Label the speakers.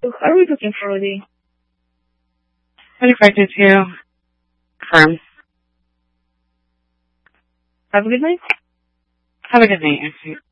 Speaker 1: Who are we looking for, Rudy?
Speaker 2: 2522. Confirm.
Speaker 1: Have a good night.
Speaker 2: Have a good night.